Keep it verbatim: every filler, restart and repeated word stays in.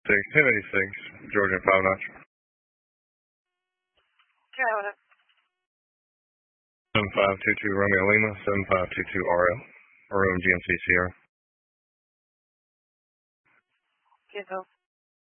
six, ten eighty-six, Georgia five notch. Okay, hold it. seven five two two Romeo Lima, seven five two two R L, or O M G M C Sierra. Get